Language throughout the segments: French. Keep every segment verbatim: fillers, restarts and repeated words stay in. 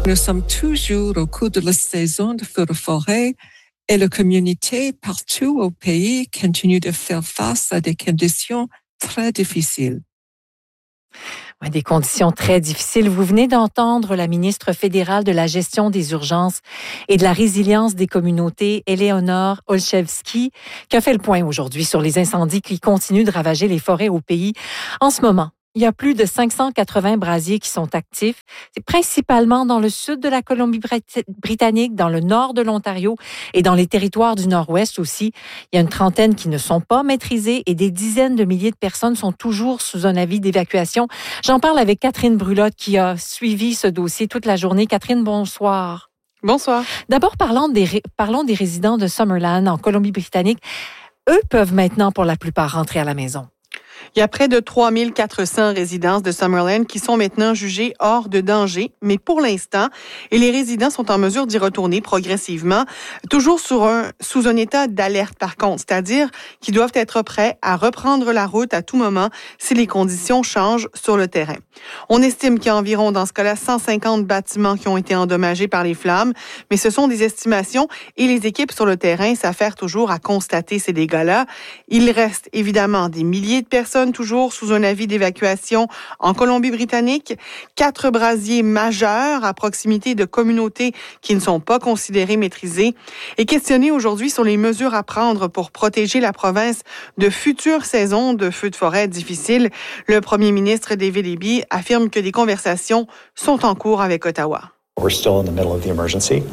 Nous sommes toujours au cours de la saison de feux de forêt et la communauté partout au pays continue de faire face à des conditions très difficiles. Ouais, des conditions très difficiles. Vous venez d'entendre la ministre fédérale de la gestion des urgences et de la résilience des communautés, Eleonore Olszewski, qui a fait le point aujourd'hui sur les incendies qui continuent de ravager les forêts au pays. En ce moment, il y a plus de cinq cent quatre-vingts brasiers qui sont actifs. C'est principalement dans le sud de la Colombie-Britannique, dans le nord de l'Ontario et dans les territoires du nord-ouest aussi. Il y a une trentaine qui ne sont pas maîtrisés et des dizaines de milliers de personnes sont toujours sous un avis d'évacuation. J'en parle avec Catherine Brulotte qui a suivi ce dossier toute la journée. Catherine, bonsoir. Bonsoir. D'abord, parlons des, parlons des résidents de Summerland en Colombie-Britannique. Eux peuvent maintenant, pour la plupart, rentrer à la maison. Il y a près de trois mille quatre cents résidences de Summerland qui sont maintenant jugées hors de danger, mais pour l'instant, et les résidents sont en mesure d'y retourner progressivement, toujours sur un, sous un état d'alerte par contre, c'est-à-dire qu'ils doivent être prêts à reprendre la route à tout moment si les conditions changent sur le terrain. On estime qu'il y a environ, dans ce cas-là, cent cinquante bâtiments qui ont été endommagés par les flammes, mais ce sont des estimations et les équipes sur le terrain s'affairent toujours à constater ces dégâts-là. Il reste évidemment des milliers de personnes toujours sous un avis d'évacuation en Colombie-Britannique. Quatre brasiers majeurs à proximité de communautés qui ne sont pas considérées maîtrisées. Et questionné aujourd'hui sur les mesures à prendre pour protéger la province de futures saisons de feux de forêt difficiles, le premier ministre David Eby affirme que des conversations sont en cours avec Ottawa. We're still in the middle of the emergency.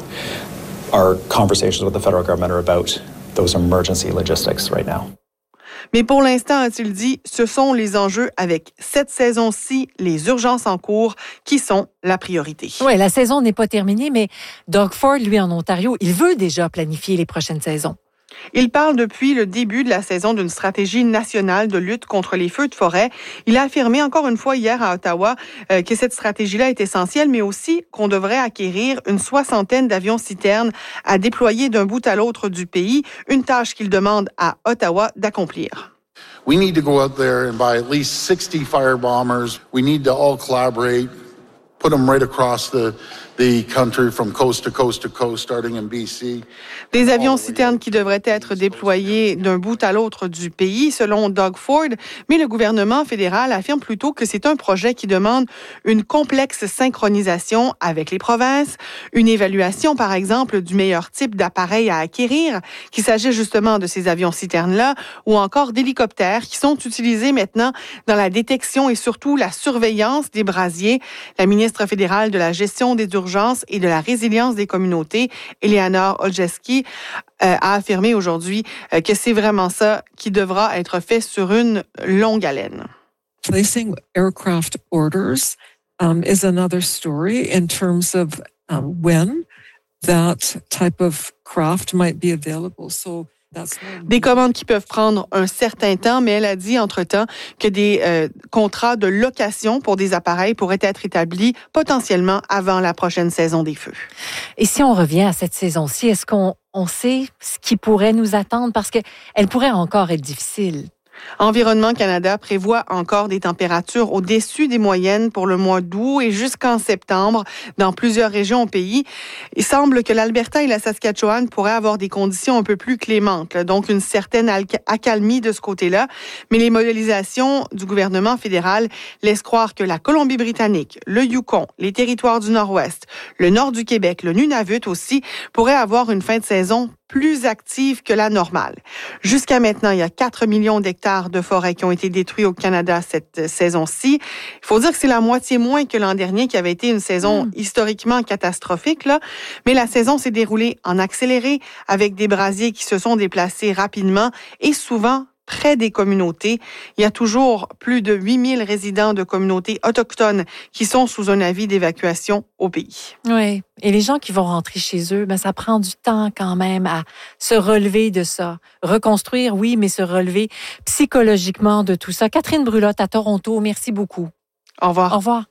Our conversations with the federal government are about those emergency logistics right now. Mais pour l'instant, a-t-il dit, ce sont les enjeux avec cette saison-ci, les urgences en cours, qui sont la priorité. Oui, la saison n'est pas terminée, mais Doug Ford, lui, en Ontario, il veut déjà planifier les prochaines saisons. Il parle depuis le début de la saison d'une stratégie nationale de lutte contre les feux de forêt. Il a affirmé encore une fois hier à Ottawa euh, que cette stratégie-là est essentielle, mais aussi qu'on devrait acquérir une soixantaine d'avions-citernes à déployer d'un bout à l'autre du pays, une tâche qu'il demande à Ottawa d'accomplir. We need to go out there and buy at least sixty fire bombers. We need to all collaborate, put them right across the the country from coast to coast to coast, starting in B C. Des avions-citernes qui devraient être déployés d'un bout à l'autre du pays, selon Doug Ford, mais le gouvernement fédéral affirme plutôt que c'est un projet qui demande une complexe synchronisation avec les provinces, une évaluation, par exemple, du meilleur type d'appareil à acquérir, qu'il s'agisse justement de ces avions-citernes-là, ou encore d'hélicoptères qui sont utilisés maintenant dans la détection et surtout la surveillance des brasiers. La ministre fédérale de la gestion des urgences et de la résilience des communautés, Eleonore Olszewski, euh, a affirmé aujourd'hui euh, que c'est vraiment ça qui devra être fait sur une longue haleine. Placing aircraft orders um, is another story in terms of um, when that type of craft might be available. So Des commandes qui peuvent prendre un certain temps, mais elle a dit entre-temps que des euh, contrats de location pour des appareils pourraient être établis potentiellement avant la prochaine saison des feux. Et si on revient à cette saison-ci, est-ce qu'on on sait ce qui pourrait nous attendre? Parce qu'elle pourrait encore être difficile. Environnement Canada prévoit encore des températures au-dessus des moyennes pour le mois d'août et jusqu'en septembre dans plusieurs régions au pays. Il semble que l'Alberta et la Saskatchewan pourraient avoir des conditions un peu plus clémentes, là, donc une certaine accalmie de ce côté-là. Mais les modélisations du gouvernement fédéral laissent croire que la Colombie-Britannique, le Yukon, les territoires du Nord-Ouest, le nord du Québec, le Nunavut aussi, pourraient avoir une fin de saison plus active que la normale. Jusqu'à maintenant, il y a quatre millions d'hectares de forêts qui ont été détruits au Canada cette saison-ci. Il faut dire que c'est la moitié moins que l'an dernier, qui avait été une saison mmh. historiquement catastrophique, là. Mais la saison s'est déroulée en accéléré, avec des brasiers qui se sont déplacés rapidement et souvent près des communautés. Il y a toujours plus de huit mille résidents de communautés autochtones qui sont sous un avis d'évacuation au pays. Oui, et les gens qui vont rentrer chez eux, ben ça prend du temps quand même à se relever de ça. Reconstruire, oui, mais se relever psychologiquement de tout ça. Catherine Brulotte à Toronto, merci beaucoup. Au revoir. Au revoir.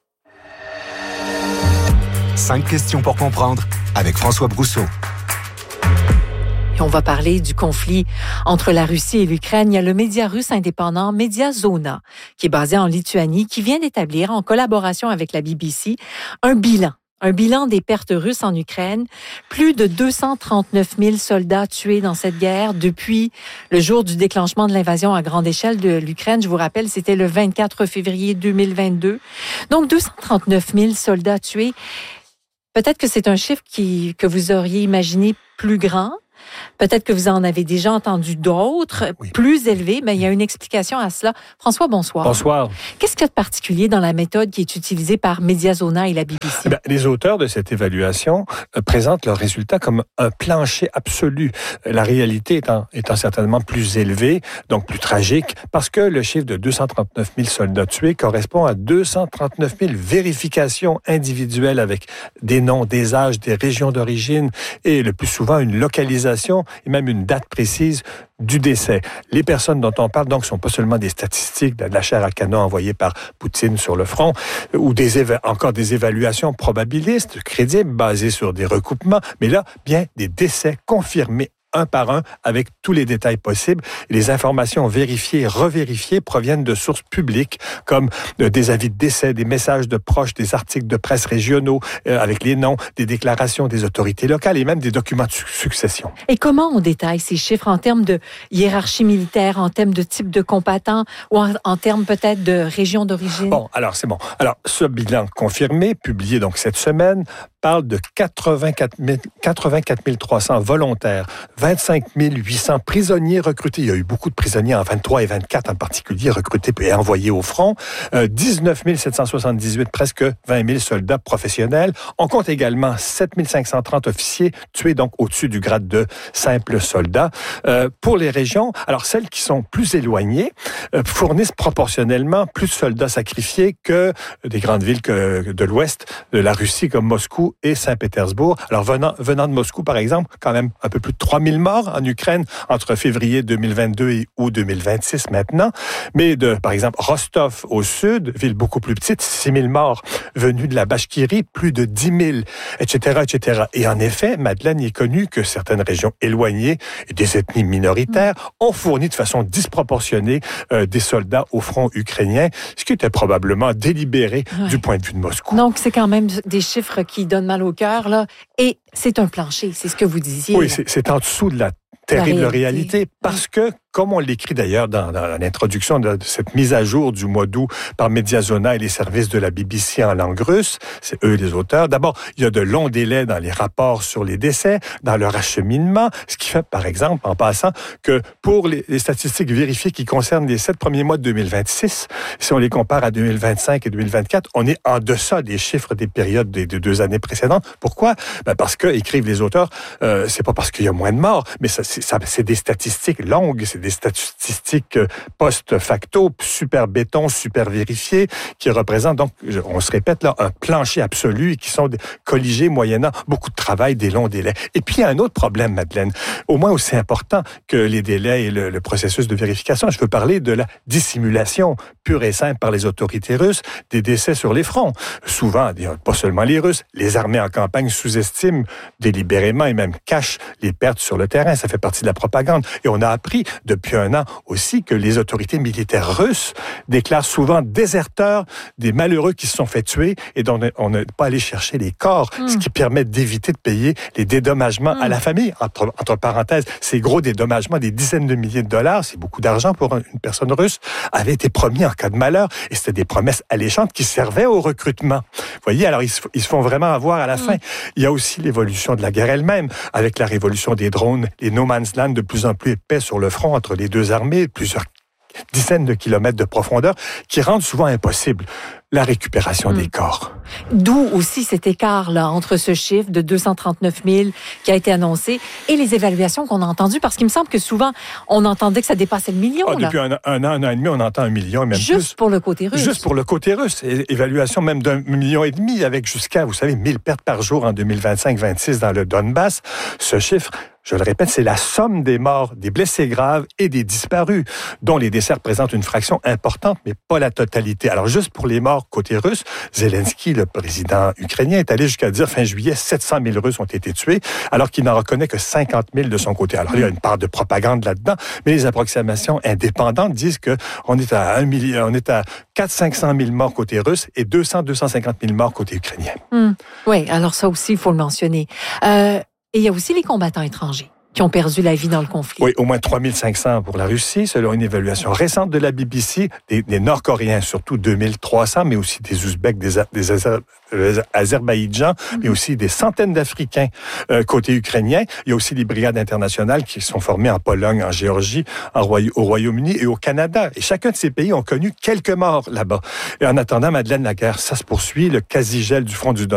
Cinq questions pour comprendre avec François Brousseau. On va parler du conflit entre la Russie et l'Ukraine. Il y a le média russe indépendant Mediazona, qui est basé en Lituanie, qui vient d'établir, en collaboration avec la B B C, un bilan Un bilan des pertes russes en Ukraine. Plus de deux cent trente-neuf mille soldats tués dans cette guerre depuis le jour du déclenchement de l'invasion à grande échelle de l'Ukraine. Je vous rappelle, c'était le vingt-quatre février deux mille vingt-deux. Donc, deux cent trente-neuf mille soldats tués. Peut-être que c'est un chiffre qui, que vous auriez imaginé plus grand. Peut-être que vous en avez déjà entendu d'autres, oui. plus élevés, mais il y a une explication à cela. François, bonsoir. Bonsoir. Qu'est-ce qu'il y a de particulier dans la méthode qui est utilisée par Mediazona et la B B C? Eh bien, les auteurs de cette évaluation euh, présentent leurs résultats comme un plancher absolu. La réalité étant, étant certainement plus élevée, donc plus tragique, parce que le chiffre de deux cent trente-neuf mille soldats tués correspond à deux cent trente-neuf mille vérifications individuelles avec des noms, des âges, des régions d'origine et le plus souvent une localisation et même une date précise du décès. Les personnes dont on parle, donc, sont pas seulement des statistiques de la chair à canon envoyée par Poutine sur le front, ou des éva- encore des évaluations probabilistes, crédibles, basées sur des recoupements, mais là, bien des décès confirmés un par un, avec tous les détails possibles. Les informations vérifiées et revérifiées proviennent de sources publiques, comme des avis de décès, des messages de proches, des articles de presse régionaux, euh, avec les noms, des déclarations des autorités locales et même des documents de su- succession. Et comment on détaille ces chiffres en termes de hiérarchie militaire, en termes de type de combattant, ou en, en termes peut-être de région d'origine? Bon, alors c'est bon. Alors, ce bilan confirmé, publié donc cette semaine, parle de quatre-vingt-quatre mille trois cents volontaires, vingt-cinq mille huit cents prisonniers recrutés. Il y a eu beaucoup de prisonniers en vingt-trois et vingt-quatre en particulier recrutés et envoyés au front. Euh, dix-neuf mille sept cent soixante-dix-huit, presque vingt mille soldats professionnels. On compte également sept mille cinq cent trente officiers tués donc au-dessus du grade de simples soldats. Euh, pour les régions, alors celles qui sont plus éloignées euh, fournissent proportionnellement plus de soldats sacrifiés que des grandes villes que de l'Ouest de la Russie comme Moscou et Saint-Pétersbourg. Alors, venant, venant de Moscou, par exemple, quand même un peu plus de trois mille morts en Ukraine entre février deux mille vingt-deux et août deux mille vingt-six maintenant. Mais de, par exemple, Rostov au sud, ville beaucoup plus petite, six mille morts venus de la Bachkirie, plus de dix mille, et cetera, et cetera. Et en effet, Madeleine, il est connu que certaines régions éloignées et des ethnies minoritaires ont fourni de façon disproportionnée euh, des soldats au front ukrainien, ce qui était probablement délibéré ouais. du point de vue de Moscou. Donc, c'est quand même des chiffres qui donnent mal au cœur, là. Et c'est un plancher, c'est ce que vous disiez. Oui, c'est, c'est en dessous de la terrible la réalité. réalité, parce que, comme on l'écrit d'ailleurs dans, dans l'introduction de cette mise à jour du mois d'août par Mediazona et les services de la B B C en langue russe, c'est eux les auteurs. D'abord, il y a de longs délais dans les rapports sur les décès, dans leur acheminement, ce qui fait, par exemple, en passant, que pour les, les statistiques vérifiées qui concernent les sept premiers mois de deux mille vingt-six, si on les compare à deux mille vingt-cinq et deux mille vingt-quatre, on est en deçà des chiffres des périodes des, des deux années précédentes. Pourquoi? Ben parce que, écrivent les auteurs, euh, c'est pas parce qu'il y a moins de morts, mais ça, c'est, ça, c'est des statistiques longues, c'est des statistiques post-facto, super béton, super vérifiées, qui représentent donc, on se répète là, un plancher absolu et qui sont colligés moyennant beaucoup de travail, des longs délais. Et puis, il y a un autre problème, Madeleine, au moins aussi important que les délais et le, le processus de vérification. Je veux parler de la dissimulation pure et simple par les autorités russes des décès sur les fronts. Souvent, pas seulement les Russes, les armées en campagne sous-estiment délibérément et même cachent les pertes sur le terrain. Ça fait partie de la propagande. Et on a appris depuis un an aussi que les autorités militaires russes déclarent souvent déserteurs des malheureux qui se sont fait tuer et dont on n'est pas allé chercher les corps, mmh. ce qui permet d'éviter de payer les dédommagements mmh. à la famille. Entre, entre parenthèses, ces gros dédommagements, des dizaines de milliers de dollars, c'est beaucoup d'argent pour une personne russe, avaient été promis en cas de malheur et c'était des promesses alléchantes qui servaient au recrutement. Vous voyez, alors ils se, ils se font vraiment avoir à la mmh. fin. Il y a aussi l'évolution de la guerre elle-même, avec la révolution des drones, les no man's land de plus en plus épais sur le front entre les deux armées, plusieurs dizaines de kilomètres de profondeur, qui rendent souvent impossible la récupération mmh. des corps. D'où aussi cet écart-là entre ce chiffre de deux cent trente-neuf mille qui a été annoncé et les évaluations qu'on a entendues, parce qu'il me semble que souvent, on entendait que ça dépassait le million. Ah, depuis un, un an, un an et demi, on entend un million et même Juste plus. Juste pour le côté russe. Juste pour le côté russe. Et, évaluation même d'un million et demi, avec jusqu'à, vous savez, mille pertes par jour en deux mille vingt-cinq vingt-six dans le Donbass. Ce chiffre, je le répète, c'est la somme des morts, des blessés graves et des disparus, dont les décès représentent une fraction importante, mais pas la totalité. Alors, juste pour les morts morts côté russe. Zelensky, le président ukrainien, est allé jusqu'à dire fin juillet, sept cent mille Russes ont été tués, alors qu'il n'en reconnaît que cinquante mille de son côté. Alors il y a une part de propagande là-dedans, mais les approximations indépendantes disent que on est à un million, on est à quatre cents à cinq cent mille morts côté russe et deux cents à deux cent cinquante mille morts côté ukrainien. Hum. Oui, alors ça aussi, il faut le mentionner. Euh, et il y a aussi les combattants étrangers qui ont perdu la vie dans le conflit. Oui, au moins trois mille cinq cents pour la Russie, selon une évaluation récente de la B B C. Des, des Nord-Coréens, surtout deux mille trois cents, mais aussi des Ouzbeks, des, des Azer, euh, Azerbaïdjan, mm-hmm. mais aussi des centaines d'Africains euh, côté ukrainien. Il y a aussi des brigades internationales qui sont formées en Pologne, en Géorgie, en Roy- au Royaume-Uni et au Canada. Et chacun de ces pays ont connu quelques morts là-bas. Et en attendant, Madeleine, la guerre, ça se poursuit. Le quasi-gel du front du Donbass